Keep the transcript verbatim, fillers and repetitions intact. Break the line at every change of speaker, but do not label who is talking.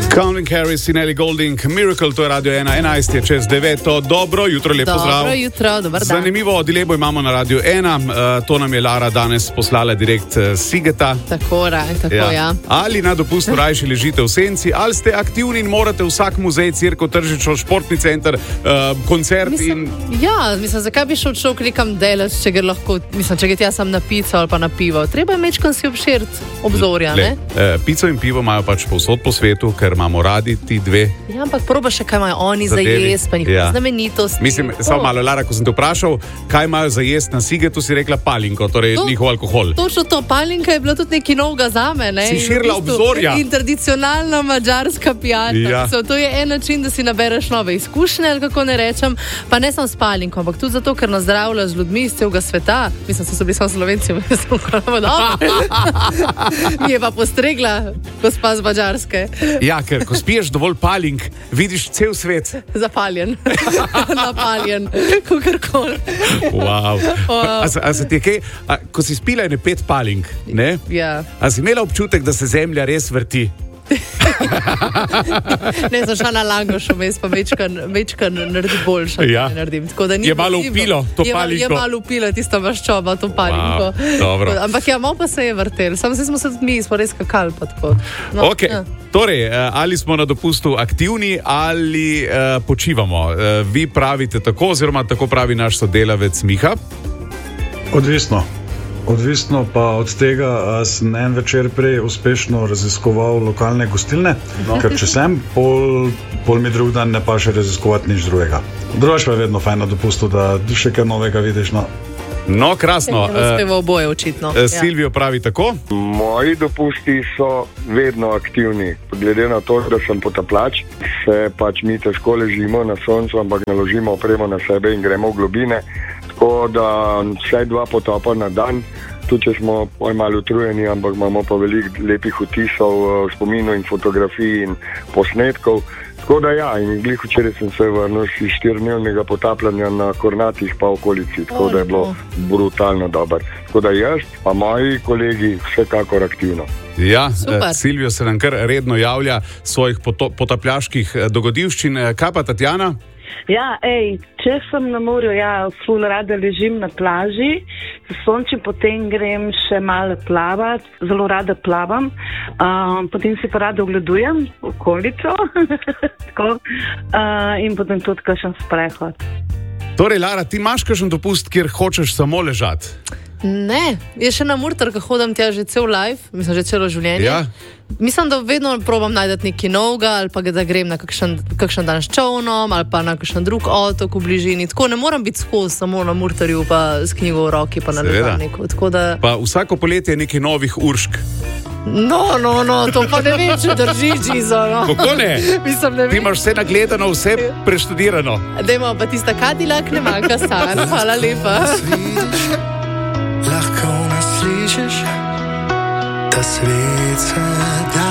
Calvin Harris in Ellie Goulding, Miracle, to je Radio ena, enajst je čez deveto. Dobro jutro, lepo zdrav.
Dobro jutro, dober dan.
Zanimivo dilemo imamo na Radio ena, uh, to nam je Lara danes poslala direkt uh, Sigeta.
Tako, raj, tako ja. ja.
Ali na dopustu rajši ležite v senci, ali ste aktivni in morate vsak muzej, cirko, tržišče, športni center, uh, koncert
mislim,
in...
Ja, mislim, zakaj bi šel človek nekam delati, če gre lahko, mislim, če gre tja sam na pico ali pa na pivo. Treba je mečkam si obširt obzorja,
Le,
ne?
Uh, pico in pivo imajo pač povsod po svetu, ker imamo radi ti dve.
Ja, ampak proba še, kaj imajo oni za jesti, pa njihove ja. znamenitosti.
Mislim, oh. samo malo, Lara, ko sem te vprašal, kaj imajo za jesti na Sigetu, si rekla palinko, torej to, njihov alkohol.
Točno to, palinka je bila tudi nekaj novega zame, ne?
Si širila
v bistvu,
obzorja.
In tradicionalna madžarska pijača.
Ja.
So, to je en način, da si nabereš nove izkušnje, ali kako ne rečem, pa ne samo s palinko, ampak tudi zato, ker nazdravlja z ljudmi iz celega sveta. Mislim, so bili samo Slovenci, mislim, kako mi je pa postregla gospa z Madžarske.
Ja, ker ko spiješ dovolj palink, vidiš cel svet.
Zapaljen. Napaljen. Kukorkoli.
Wow. A, a se ti je kaj, a, ko si spila ene pet palink, ne?
Ja.
A si imela občutek, da se zemlja res vrti?
Ne, sem šla na Langošu, mes pa večkrat naredi boljša.
Ja. Je malo upilo to
je,
palinko.
Je malo upilo tisto maščoba, to palinko.
Wow,
ampak ja, malo pa se je vrtel. Samo se smo se tudi mi, smo res kakali pa tako. No,
ok, ja. Torej, ali smo na dopustu aktivni ali uh, počivamo? Uh, vi pravite tako, oziroma tako pravi naš sodelavec Miha?
Odvisno. Odvisno pa od tega, sem en večer prej uspešno raziskoval lokalne gostilne, no. Ker če sem, pol, pol mi drug dan ne pa še raziskovati nič drugega. Drugač pa je vedno fajn na dopustu, da še kaj novega vidiš. No,
no krasno.
Uspeva oboje očitno.
Uh, Silvijo pravi tako?
Moji dopusti so vedno aktivni. Glede na to, da sem potapljač, se pač mi težko ležimo na soncu, ampak naložimo opremo na sebe in gremo v globine. Tako da vsaj dva potopa na dan, tudi če smo malo utrujeni, ampak imamo pa veliko lepih vtisov, spominov in fotografij in posnetkov. Tako da ja, in glih včeraj sem se vrnil iz štiridnevnega potapljanja na Kornatih pa okolici, tako da je bilo brutalno dobro. Tako da jaz pa moji kolegi vsekakor aktivno.
Ja, Super. Silvijo se nam kar redno javlja svojih potapljaških dogodivščin. Kaj pa Tatjana?
Ja, ej, če sem na morju, ja, ful rada ležim na plaži, sonči, potem grem še malo plavati, zelo rada plavam, um, potem si pa rada ogledujem okolico, tako, uh, in potem tudi kakšen sprehod.
Torej, Lara, ti imaš kakšen dopust, kjer hočeš samo ležati?
Ne, je še na Murtarka hodam tja že cel life, mislim, že celo življenje.
Ja.
Mislim, da vedno probam najdeti nekaj novega, ali pa da grem na kakšen, kakšen dan s čovnom, ali pa na kakšen drug otok v bližini. Tako ne moram biti skozi samo na Murtarju, pa s knjigo v roki, pa na ležalniku. Da...
Pa vsako poletje je nekaj novih uršk.
No, no, no, to pa ne vem, če drži, Gizo. No.
Kako ne?
Mislim, ne vem.
Ti imaš vse nagledano, vse preštudirano.
Dajmo, pa tista Cadillac ne manjka san. Hvala lepa.
Lahko nas slišiš, da svet se da.